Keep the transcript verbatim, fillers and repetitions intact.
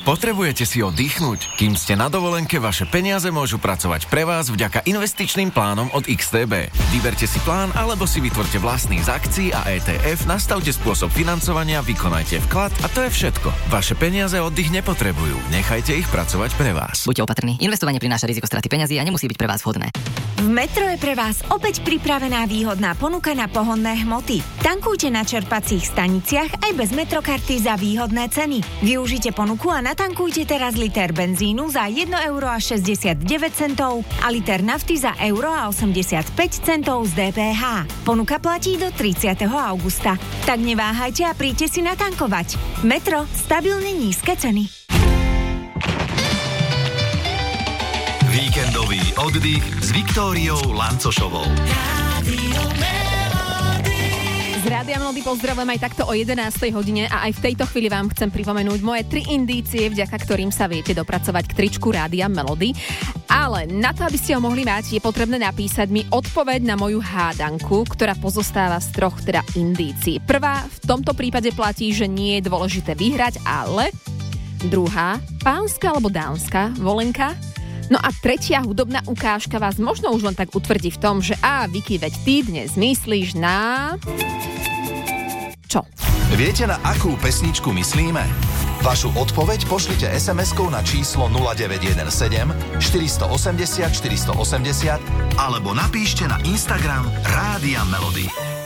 Potrebujete si oddychnúť? Kým ste na dovolenke, vaše peniaze môžu pracovať pre vás vďaka investičným plánom od iks té bé. Vyberte si plán alebo si vytvorte vlastný z akcií a é té ef, nastavte spôsob financovania, vykonajte vklad a to je všetko. Vaše peniaze oddych nepotrebujú. Nechajte ich pracovať pre vás. Buďte opatrní. Investovanie prináša riziko straty peňazí a nemusí byť pre vás vhodné. V Metro je pre vás opäť pripravená výhodná ponuka na pohonné hmoty. Tankujte na čerpacích staniciach aj bez Metrokarty za výhodné ceny. Využite ponuku a natankujte teraz liter benzínu za jedno euro a šesťdesiatdeväť centov a liter nafty za euro a osemdesiatpäť centov z dé pé há. Ponuka platí do tridsiateho augusta. Tak neváhajte a príďte si natankovať. Metro, stabilne nízke ceny. Víkendový oddych s Viktóriou Lancošovou. Z Rádia Melody pozdravujem aj takto o jedenástej hodine a aj v tejto chvíli vám chcem pripomenúť moje tri indície, vďaka ktorým sa viete dopracovať k tričku Rádia Melody. Ale na to, aby ste ho mohli mať, je potrebné napísať mi odpoveď na moju hádanku, ktorá pozostáva z troch teda indícií. Prvá, v tomto prípade platí, že nie je dôležité vyhrať, ale druhá, pánska alebo dánska volenka. No a tretia hudobná ukážka vás možno už len tak utvrdí v tom, že á, Vicky, veď ty dnes myslíš na... Čo? Viete, na akú pesničku myslíme? Vašu odpoveď pošlite es em eskou na číslo nula deväť jeden sedem štyri osem nula štyri osem nula alebo napíšte na Instagram Rádia Melody.